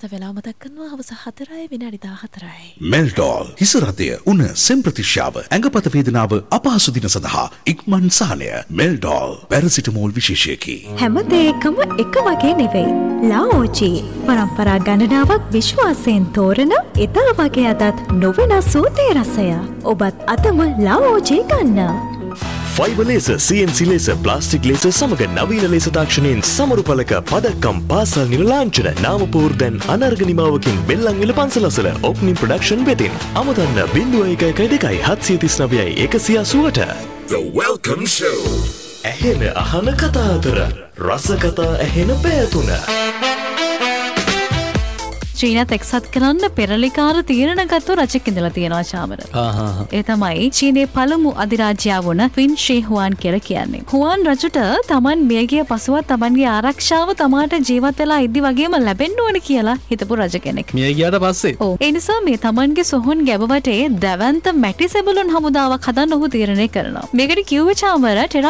වාර්තා වෙලා මතක් කරනවා හවස 4යි විනාඩි 14යි. මෙල්ඩෝල් හිස රතය උණ සෙම්ප්‍රතිශ්‍යාව ඇඟපත වේදනාව අපහසු දින සඳහා ඉක්මන් සහනය. මෙල්ඩෝල් පැරසිටමෝල් විශේෂයකි. හැම දෙයකම එක වගේ නෙවෙයි. ලාओජි පරම්පරා ගණනාවක් විශ්වාසයෙන් තෝරන එදා වගේ අදත් නොවෙනස් සූතේ රසය. ඔබත් අදම ලාओජි ගන්න. Fibre laser, CNC laser, plastic laser සමග නවීන ලේසර් තාක්ෂණයෙන් සමරුපලක පදක්කම් පාසල් නිල ලාංඡන නාමපුවර් දැන් අනර්ග නිමාවකින් බෙල්ලන්විල පන්සලසල ඔප්නින් ප්‍රොඩක්ෂන් වෙතින් අමතන්න 0112 739 180ට. The Welcome Show. ඇහෙන අහන කතා අතර රස කතා ඇහෙන පැතුන. චීනත් එක්සත් කරන්න පෙරලිකාර තීරණ ගත්තු රජෙක් ඉඳලා තියෙනවා චාමර. ඒ තමයි චීනයේ පළමු අධිරාජ්‍යයා වුණ ෆින් ෂී හුවාන් කියලා කියන්නේ. හුවාන් රජුට Taman මියගිය පසුවත් Tamanගේ ආරක්ෂාව තමාට ජීවත් වෙලා ඉදි වගේම ලැබෙන්න ඕන කියලා හිතපු රජ කෙනෙක්. මිය ගියාට පස්සේ. ඔව්. ඒ නිසා මේ Tamanගේ සොහොන් ගැබවටේ දැවැන්ත මැටි සෙබළුන් හමුදාවක් හදන්න ඔහු තීරණය කරනවා. මේකට කිව්වේ චාමර